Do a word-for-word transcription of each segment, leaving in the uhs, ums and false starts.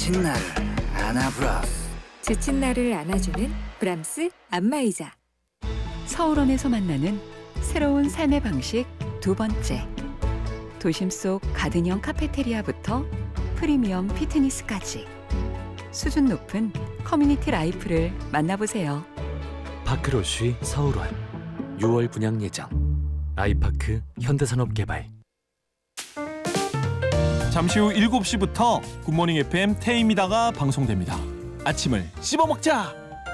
지친 나를 안아브라스. 지친 나를 안아주는 브람스 안마의자. 서울원에서 만나는 새로운 삶의 방식 두 번째. 도심 속 가든형 카페테리아부터 프리미엄 피트니스까지 수준 높은 커뮤니티 라이프를 만나보세요. 파크로쉬 서울원 유월 분양 예정. 아이파크 현대산업개발. 잠시 후 일곱 시부터 굿모닝 에프엠 태임이다가 방송됩니다. 아침을 씹어먹자.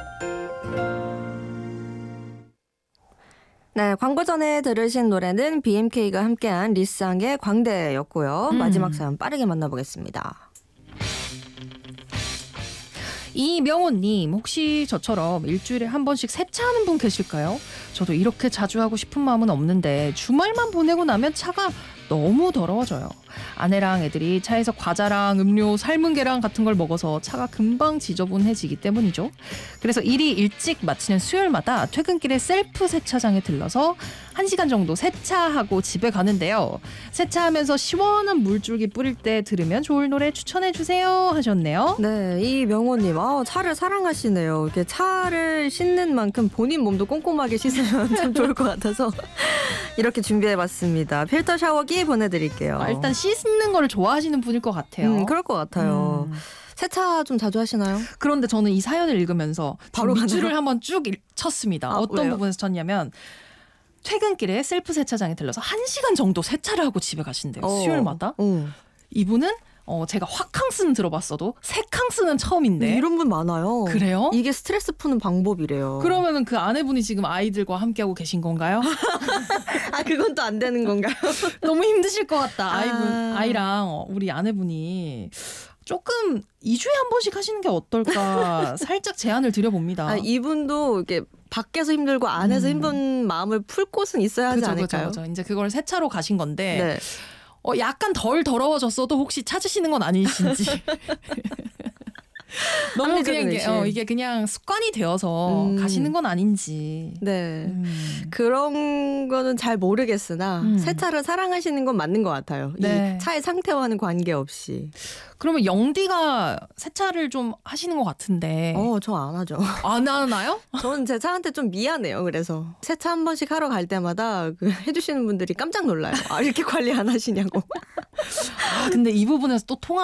네, 광고 전에 들으신 노래는 비엠케이가 함께한 리쌍의 광대였고요. 음. 마지막 사연 빠르게 만나보겠습니다. 이명호님, 혹시 저처럼 일주일에 한 번씩 세차하는 분 계실까요? 저도 이렇게 자주 하고 싶은 마음은 없는데 주말만 보내고 나면 차가 너무 더러워져요. 아내랑 애들이 차에서 과자랑 음료, 삶은 계란 같은 걸 먹어서 차가 금방 지저분해지기 때문이죠. 그래서 일이 일찍 마치는 수요일마다 퇴근길에 셀프 세차장에 들러서 한 시간 정도 세차하고 집에 가는데요. 세차하면서 시원한 물줄기 뿌릴 때 들으면 좋을 노래 추천해 주세요 하셨네요. 네, 이명호님, 아, 차를 사랑하시네요. 이렇게 차를 씻는 만큼 본인 몸도 꼼꼼하게 씻으면 참 좋을 것 같아서 이렇게 준비해봤습니다. 필터 샤워기 보내드릴게요. 아, 일단 씻는 걸 좋아하시는 분일 것 같아요. 음, 그럴 것 같아요. 음. 세차 좀 자주 하시나요? 그런데 저는 이 사연을 읽으면서 바로 밑줄을 가나요? 한번 쭉 읽- 쳤습니다. 아, 어떤 왜요? 부분에서 쳤냐면 퇴근길에 셀프 세차장에 들러서 한 시간 정도 세차를 하고 집에 가신대요. 어. 수요일마다. 어. 이분은 어, 제가 화캉스는 들어봤어도 세캉스는 처음인데. 이런 분 많아요. 그래요? 이게 스트레스 푸는 방법이래요. 그러면은 그 아내분이 지금 아이들과 함께하고 계신 건가요? 아, 그건 또 안 되는 건가요? 너무 힘드실 것 같다. 아이분, 아. 아이랑 어, 우리 아내분이 조금 이 주에 한 번씩 하시는 게 어떨까 살짝 제안을 드려봅니다. 아, 이분도 이렇게 밖에서 힘들고 안에서 음. 힘든 마음을 풀 곳은 있어야 하지 그죠, 않을까요? 그죠, 그죠. 이제 그걸 세차로 가신 건데 네. 어, 약간 덜 더러워졌어도 혹시 찾으시는 건 아니신지. 너무 합리적인 그냥 이게, 의심. 어, 이게 그냥 습관이 되어서 음. 가시는 건 아닌지. 네. 음. 그런 거는 잘 모르겠으나 음. 세차를 사랑하시는 건 맞는 것 같아요. 네. 이 차의 상태와는 관계없이. 그러면 영디가 세차를 좀 하시는 것 같은데 어, 저 안 하죠. 안 하나요? 저는 제 차한테 좀 미안해요. 그래서 세차 한 번씩 하러 갈 때마다 그 해주시는 분들이 깜짝 놀라요. 아, 이렇게 관리 안 하시냐고. 아, 근데 이 부분에서 또 통화